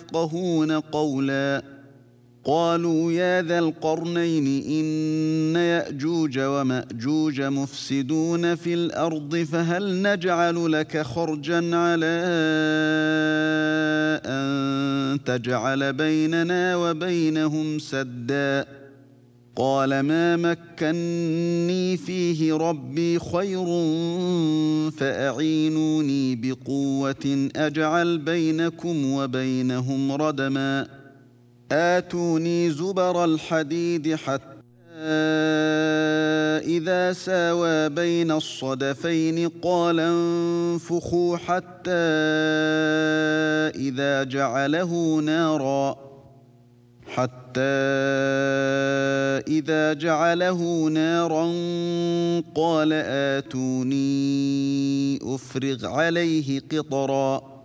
يفقهون قولا قالوا يا ذا القرنين إن يأجوج ومأجوج مفسدون في الأرض فهل نجعل لك خرجا على أن تجعل بيننا وبينهم سدا قال ما مكني فيه ربي خير فأعينوني بقوة أجعل بينكم وبينهم ردما آتوني زبر الحديد حتى إذا ساوى بين الصدفين قال انفخوا حتى إذا جعله نارا قال آتوني أفرغ عليه قطرا